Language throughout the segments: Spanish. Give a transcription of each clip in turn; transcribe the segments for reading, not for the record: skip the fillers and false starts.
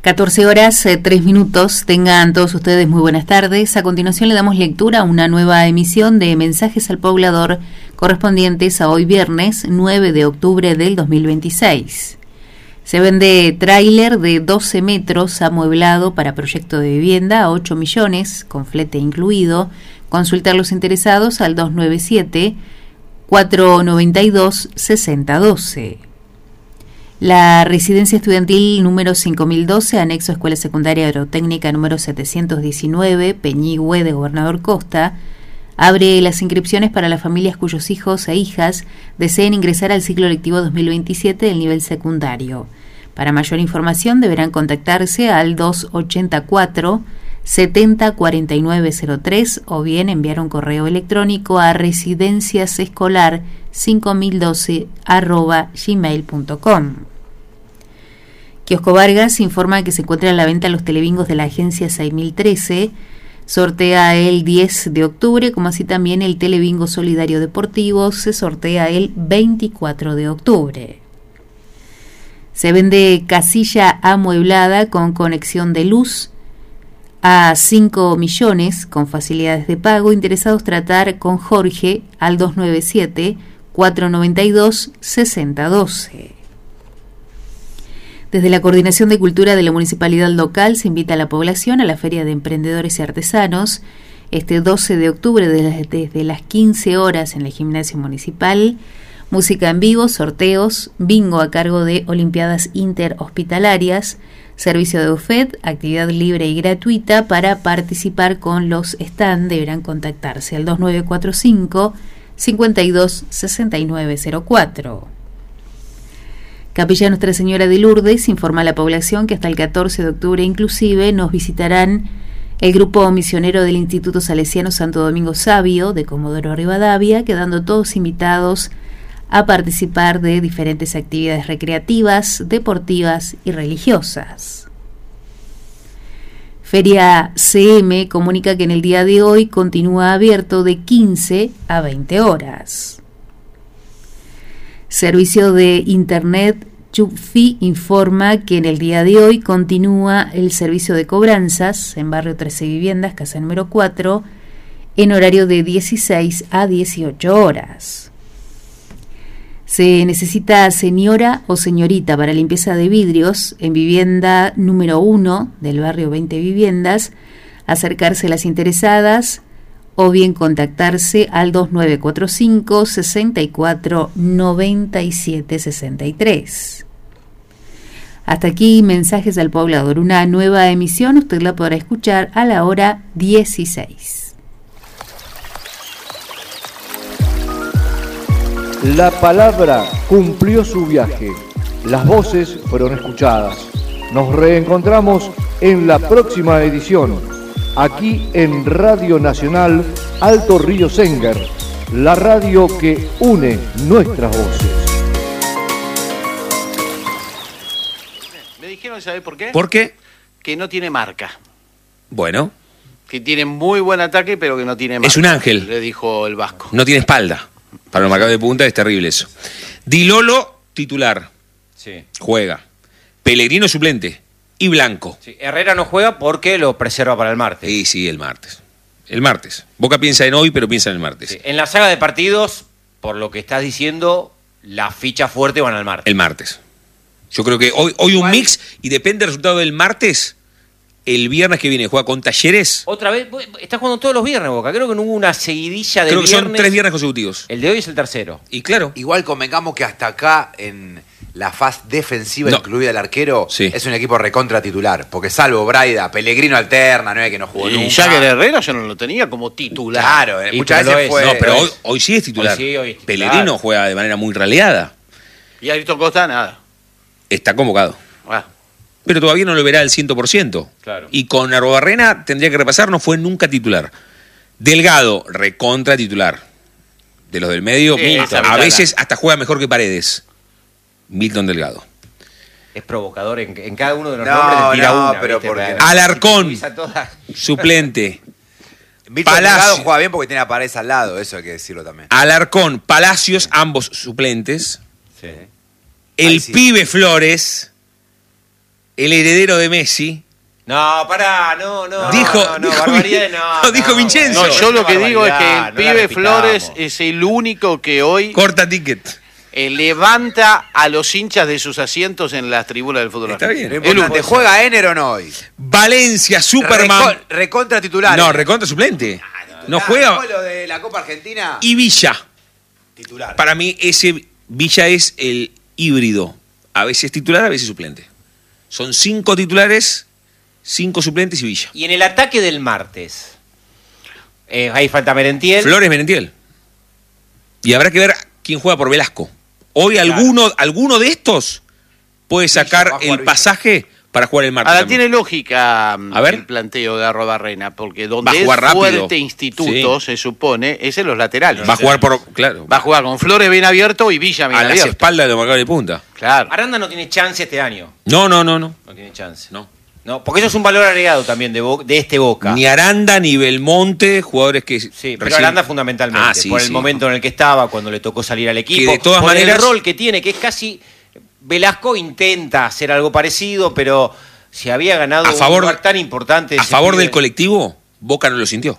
14 horas, 3 minutos. Tengan todos ustedes muy buenas tardes. A continuación le damos lectura a una nueva emisión de Mensajes al Poblador correspondientes a hoy viernes 9 de octubre del 2026. Se vende tráiler de 12 metros amueblado para proyecto de vivienda a 8 millones, con flete incluido. Consultar los interesados al 297-492-6012. La residencia estudiantil número 5012, anexo a Escuela Secundaria Agrotécnica número 719, Peñigüe de Gobernador Costa, abre las inscripciones para las familias cuyos hijos e hijas deseen ingresar al ciclo lectivo 2027 del nivel secundario. Para mayor información deberán contactarse al 284-704903 o bien enviar un correo electrónico a residenciasescolar5012@gmail.com. Kiosco Vargas informa que se encuentran a la venta los telebingos de la agencia 6013. Sortea el 10 de octubre, como así también el telebingo solidario deportivo se sortea el 24 de octubre. Se vende casilla amueblada con conexión de luz a 5 millones con facilidades de pago. Interesados tratar con Jorge al 297-492-6012. Desde la Coordinación de Cultura de la Municipalidad Local se invita a la población a la Feria de Emprendedores y Artesanos este 12 de octubre desde las 15 horas en el Gimnasio Municipal. Música en vivo, sorteos, bingo a cargo de Olimpiadas Interhospitalarias, servicio de buffet, actividad libre y gratuita. Para participar con los stand deberán contactarse al 2945 52 6904. Capilla Nuestra Señora de Lourdes informa a la población que hasta el 14 de octubre inclusive nos visitarán el grupo misionero del Instituto Salesiano Santo Domingo Sabio de Comodoro Rivadavia, quedando todos invitados a participar de diferentes actividades recreativas, deportivas y religiosas. Feria CM comunica que en el día de hoy continúa abierto de 15 a 20 horas. Servicio de Internet Chupfi informa que en el día de hoy continúa el servicio de cobranzas en Barrio 13 Viviendas, casa número 4, en horario de 16 a 18 horas. Se necesita señora o señorita para limpieza de vidrios en vivienda número 1 del barrio 20 Viviendas. Acercarse a las interesadas o bien contactarse al 2945 64 97 63. Hasta aquí Mensajes al Poblador, una nueva emisión, usted la podrá escuchar a la hora 16. La palabra cumplió su viaje, las voces fueron escuchadas. Nos reencontramos en la próxima edición, aquí en Radio Nacional Alto Río Sénger, la radio que une nuestras voces. Me dijeron, ¿sabés por qué? ¿Por qué? Que no tiene marca. Bueno. Que tiene muy buen ataque, pero que no tiene marca. Es un ángel. Le dijo el Vasco. No tiene espalda. Para los marcadores de punta es terrible eso. Di Lolo, titular. Sí. Juega. Pellegrino, suplente. Y Blanco. Sí. Herrera no juega porque lo preserva para el martes. Sí, el martes. El martes. Boca piensa en hoy, pero piensa en el martes. Sí. En la saga de partidos, por lo que estás diciendo, las fichas fuertes van al martes. El martes. Yo creo que hoy un mix, y depende del resultado del martes. El viernes que viene juega con Talleres. Otra vez, estás jugando todos los viernes, Boca. Creo que no hubo una seguidilla de viernes. Creo que son 3 viernes consecutivos. El de hoy es el tercero. Y claro. Igual convengamos que hasta acá, en la fase defensiva, incluida el arquero, es un equipo recontra titular. Porque salvo Braida, Pellegrino alterna, no es que no jugó nunca. Y Jagger Herrera yo no lo tenía como titular. Claro, muchas veces fue... No, pero hoy sí es titular. Hoy es titular. Pellegrino juega de manera muy raleada. Y Ayrton Costa, nada. Está convocado. Pero todavía no lo verá al 100%. Claro. Y con Arrobarrena tendría que repasar, no fue nunca titular. Delgado, recontra titular. De los del medio, a veces hasta juega mejor que Paredes. Milton Delgado. Es provocador en cada uno de los nombres le tira una. Pero porque... Alarcón, suplente. Milton Delgado juega bien porque tiene a Paredes al lado, eso hay que decirlo también. Alarcón, Palacios, ambos suplentes. Sí. El pibe Flores. el heredero de Messi. No, pará, no. Dijo Vincenzo. No, yo lo que digo es que el no pibe la repitamos. Flores es el único que hoy Corta ticket. levanta a los hinchas de sus asientos en las tribunas del fútbol Está argentino. bien. Lo importante, ¿juega Ener o no hoy? Valencia, Superman. Recontra titular. No, recontra suplente. No juega. ¿Lo de la Copa Argentina? Y Villa. Titular. Para mí, ese Villa es el híbrido. A veces titular, a veces suplente. Son 5 titulares, 5 suplentes y Villa. Y en el ataque del martes, ahí falta Merentiel. Flores, Merentiel. Y habrá que ver quién juega por Velasco. Hoy alguno de estos puede sacar va a jugar el pasaje para jugar el martes. Ahora también. tiene lógica ver. el planteo de Arrobarrena, porque Va donde a es jugar rápido. fuerte Instituto, se supone, es en los laterales. Va a jugar por. Claro. Va a jugar con Flores bien abierto y Villa bien a las abierto. espaldas de los marcadores de punta. Claro. Aranda no tiene chance este año. No. No tiene chance. No, porque eso es un valor agregado también de este Boca. Ni Aranda ni Belmonte, jugadores que. Sí, pero Aranda fundamentalmente, por el momento en el que estaba, cuando le tocó salir al equipo, Que de todas por maneras, el rol que tiene, que es casi... Velasco intenta hacer algo parecido, pero si había ganado un lugar tan importante... A favor del colectivo, Boca no lo sintió.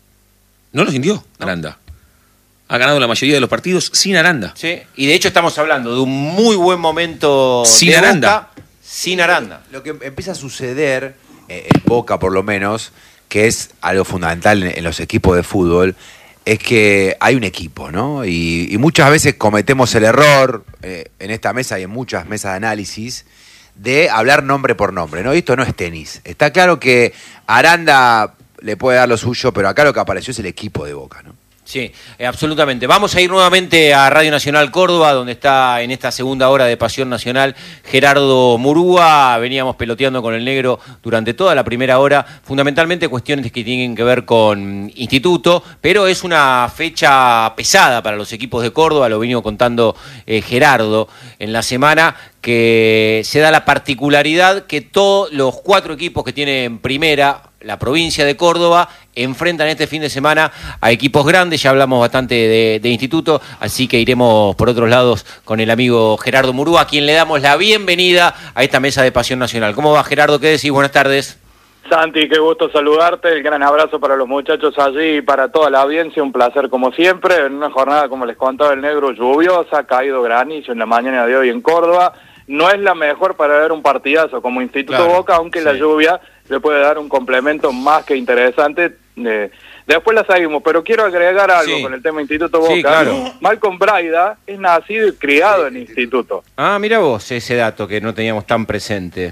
No lo sintió, Aranda. Ha ganado la mayoría de los partidos sin Aranda. Sí, y de hecho estamos hablando de un muy buen momento Sin de Aranda. Boca, sin Aranda. Lo que empieza a suceder, en Boca por lo menos, que es algo fundamental en los equipos de fútbol, es que hay un equipo, ¿no? Y muchas veces cometemos el error, en esta mesa y en muchas mesas de análisis, de hablar nombre por nombre, ¿no? Y esto no es tenis. Está claro que Aranda le puede dar lo suyo, pero acá lo que apareció es el equipo de Boca, ¿no? Sí, absolutamente. Vamos a ir nuevamente a Radio Nacional Córdoba, donde está en esta segunda hora de Pasión Nacional Gerardo Murúa. Veníamos peloteando con el negro durante toda la primera hora, fundamentalmente cuestiones que tienen que ver con Instituto, pero es una fecha pesada para los equipos de Córdoba, lo vino contando Gerardo en la semana, que se da la particularidad que todos los 4 equipos que tienen primera, la provincia de Córdoba, enfrentan este fin de semana a equipos grandes. Ya hablamos bastante de Instituto, así que iremos por otros lados con el amigo Gerardo Murúa, a quien le damos la bienvenida a esta mesa de Pasión Nacional. ¿Cómo va, Gerardo? ¿Qué decís? Buenas tardes. Santi, qué gusto saludarte, el gran abrazo para los muchachos allí y para toda la audiencia, un placer como siempre, en una jornada, como les contaba el negro, lluviosa, ha caído granizo en la mañana de hoy en Córdoba. No es la mejor para ver un partidazo como Instituto Boca, aunque la lluvia le puede dar un complemento más que interesante. Después la seguimos, pero quiero agregar algo con el tema Instituto Boca. Sí, claro. Malcolm Braida es nacido y criado en Instituto. Ah, mira vos ese dato que no teníamos tan presente.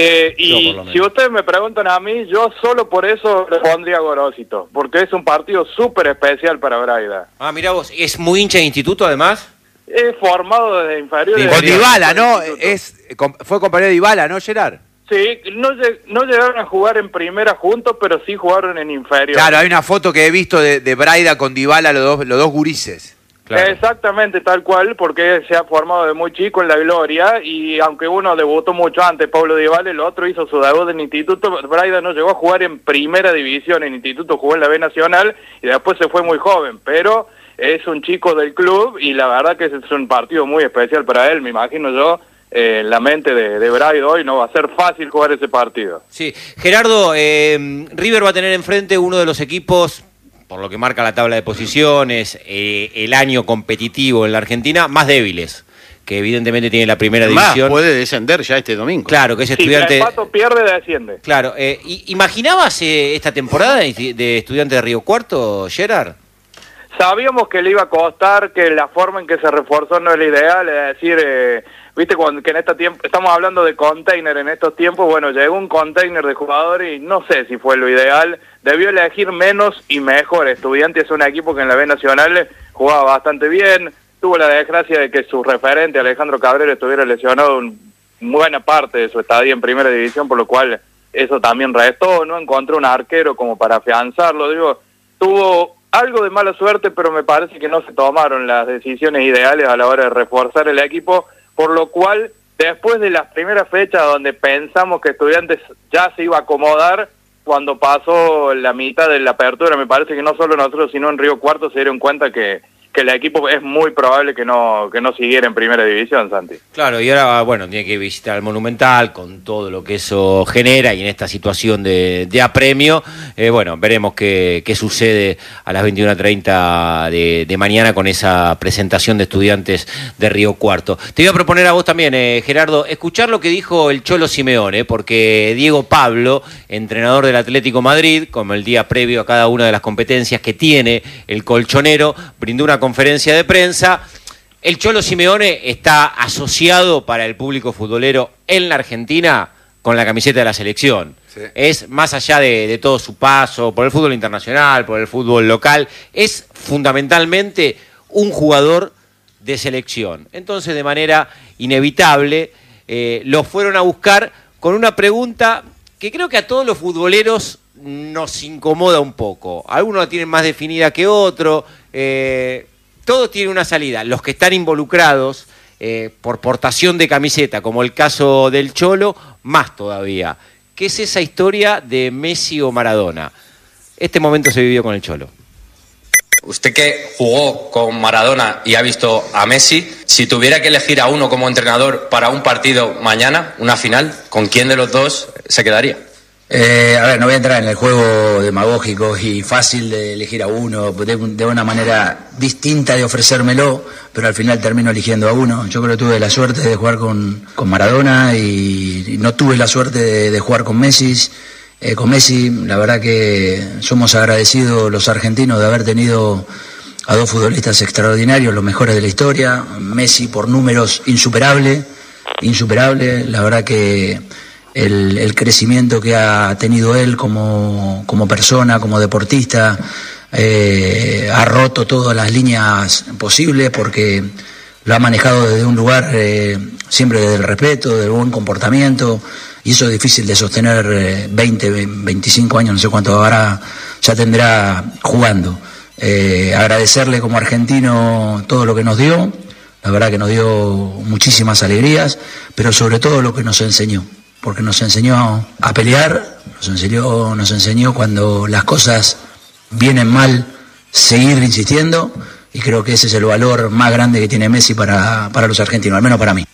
Y si ustedes me preguntan a mí, yo solo por eso le pondría Gorosito, porque es un partido súper especial para Braida. Ah, mira vos, ¿es muy hincha de Instituto además? Es formado desde inferiores. Con Dybala, ¿no? Fue compañero de Dybala, ¿no, Gerard? Sí, no llegaron a jugar en primera juntos, pero sí jugaron en inferior. Claro, hay una foto que he visto de Braida con Dybala, los dos gurises. Claro. Exactamente, tal cual, porque se ha formado de muy chico en la Gloria, y aunque uno debutó mucho antes, Pablo Dybala, el otro hizo su debut en Instituto. Braida no llegó a jugar en primera división, en Instituto jugó en la B Nacional, y después se fue muy joven, pero es un chico del club, y la verdad que es un partido muy especial para él, me imagino yo. La mente de Braida hoy no va a ser fácil jugar ese partido. Sí, Gerardo, River va a tener enfrente uno de los equipos, por lo que marca la tabla de posiciones, el año competitivo en la Argentina, más débiles, que evidentemente tiene la primera división. Puede descender ya este domingo. Claro, que es Estudiante. Si el Pato pierde, desciende. Claro, ¿imaginabas esta temporada de Estudiante de Río Cuarto, Gerard? Sabíamos que le iba a costar, que la forma en que se reforzó no es la ideal, es decir, viste que en este tiempo estamos hablando de container en estos tiempos. Bueno, llegó un container de jugadores y no sé si fue lo ideal, debió elegir menos y mejor. Estudiantes es un equipo que en la B Nacional jugaba bastante bien, tuvo la desgracia de que su referente Alejandro Cabrera estuviera lesionado en buena parte de su estadía en primera división, por lo cual eso también restó, no encontró un arquero como para afianzarlo, tuvo algo de mala suerte, pero me parece que no se tomaron las decisiones ideales a la hora de reforzar el equipo, por lo cual, después de las primeras fechas donde pensamos que Estudiantes ya se iba a acomodar, cuando pasó la mitad de la apertura, me parece que no solo nosotros, sino en Río Cuarto se dieron cuenta que el equipo es muy probable que no siguiera en primera división, Santi. Claro, y ahora, bueno, tiene que visitar el Monumental con todo lo que eso genera y en esta situación de apremio, bueno, veremos qué sucede a las 21:30 de mañana con esa presentación de Estudiantes de Río Cuarto. Te voy a proponer a vos también, Gerardo, escuchar lo que dijo el Cholo Simeone, porque Diego Pablo, entrenador del Atlético Madrid, como el día previo a cada una de las competencias que tiene el colchonero, brindó una conferencia de prensa. El Cholo Simeone está asociado para el público futbolero en la Argentina con la camiseta de la selección. Sí. Es más allá de todo su paso por el fútbol internacional, por el fútbol local, es fundamentalmente un jugador de selección. Entonces, de manera inevitable, lo fueron a buscar con una pregunta que creo que a todos los futboleros nos incomoda un poco. Algunos la tienen más definida que otros. Todos tienen una salida. Los que están involucrados por portación de camiseta, como el caso del Cholo, más todavía. ¿Qué es esa historia de Messi o Maradona? Este momento se vivió con el Cholo. Usted que jugó con Maradona y ha visto a Messi, si tuviera que elegir a uno como entrenador para un partido mañana, una final, ¿con quién de los dos se quedaría? A ver, no voy a entrar en el juego demagógico y fácil de elegir a uno, de una manera distinta de ofrecérmelo, pero al final termino eligiendo a uno. Yo creo que tuve la suerte de jugar con Maradona y no tuve la suerte de jugar con Messi. Con Messi, la verdad que somos agradecidos los argentinos de haber tenido a dos futbolistas extraordinarios, los mejores de la historia. Messi por números insuperable, la verdad que el crecimiento que ha tenido él como persona, como deportista, ha roto todas las líneas posibles porque lo ha manejado desde un lugar siempre desde el respeto, del buen comportamiento, y eso es difícil de sostener 25 años, no sé cuánto ahora ya tendrá jugando. Agradecerle como argentino todo lo que nos dio, la verdad que nos dio muchísimas alegrías, pero sobre todo lo que nos enseñó, porque nos enseñó a pelear, nos enseñó cuando las cosas vienen mal, seguir insistiendo, y creo que ese es el valor más grande que tiene Messi para los argentinos, al menos para mí.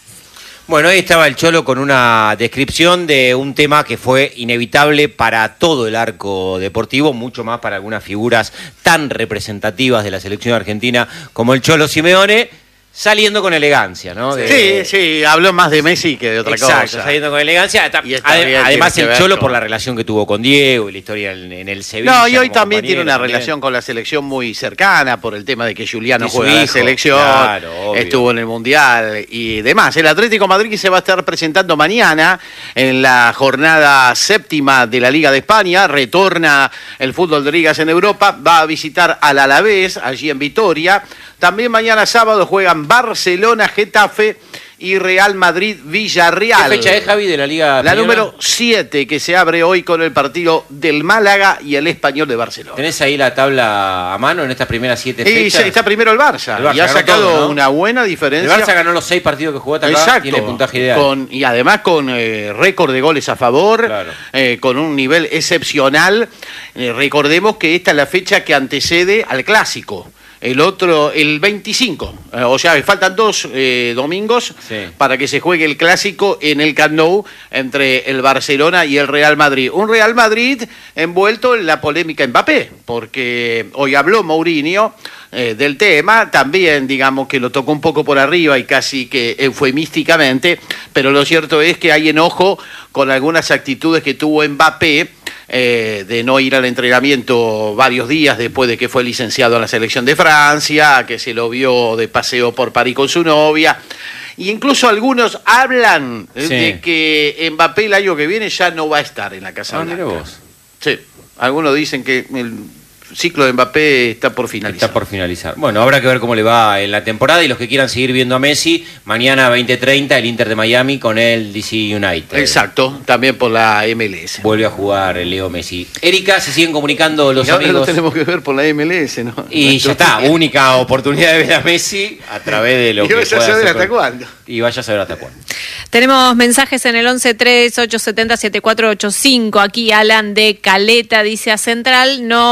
Bueno, ahí estaba el Cholo con una descripción de un tema que fue inevitable para todo el arco deportivo, mucho más para algunas figuras tan representativas de la selección argentina como el Cholo Simeone, saliendo con elegancia, ¿no? Sí, habló más de Messi que de otra cosa. Exacto, saliendo con elegancia. Además, el Cholo por la relación que tuvo con Diego y la historia en el Sevilla. No, y hoy también tiene una relación con la selección muy cercana por el tema de que Juliano juega en la selección, claro, estuvo en el Mundial y demás. El Atlético Madrid se va a estar presentando mañana en la jornada 7ª de la Liga de España. Retorna el fútbol de ligas en Europa. Va a visitar al Alavés, allí en Vitoria. También mañana sábado juegan Barcelona, Getafe y Real Madrid, Villarreal. ¿Qué fecha es, Javi, de la Liga La número 7, que se abre hoy con el partido del Málaga y el Español de Barcelona. ¿Tenés ahí la tabla a mano en estas primeras 7 fechas? Sí, está primero el Barça y ha sacado todo, ¿no? Una buena diferencia. El Barça ganó los 6 partidos que jugó hasta acá. Exacto. Tiene puntaje ideal. Y además con récord de goles a favor, claro. Con un nivel excepcional. Recordemos que esta es la fecha que antecede al Clásico. El otro, el 25, o sea, faltan 2 domingos para que se juegue el Clásico en el Camp Nou entre el Barcelona y el Real Madrid. Un Real Madrid envuelto en la polémica Mbappé, porque hoy habló Mourinho del tema, también digamos que lo tocó un poco por arriba y casi que eufemísticamente, pero lo cierto es que hay enojo con algunas actitudes que tuvo Mbappé, de no ir al entrenamiento varios días después de que fue licenciado en la selección de Francia, que se lo vio de paseo por París con su novia. Y incluso algunos hablan de que Mbappé el año que viene ya no va a estar en la Casa Blanca. Mira vos. Sí, algunos dicen que el ciclo de Mbappé está por finalizar. Bueno, habrá que ver cómo le va en la temporada, y los que quieran seguir viendo a Messi, mañana 20:30 el Inter de Miami con el DC United. Exacto, también por la MLS. Vuelve a jugar el Leo Messi. Erika, se siguen comunicando los amigos. Ahora lo tenemos que ver por la MLS, ¿no? Y ya está, única oportunidad de ver a Messi a través de lo que pueda hacer. Y vaya a saber hasta cuándo. Y vaya a saber hasta cuándo. Tenemos mensajes en el 1138707485. Aquí Alan de Caleta dice: a Central no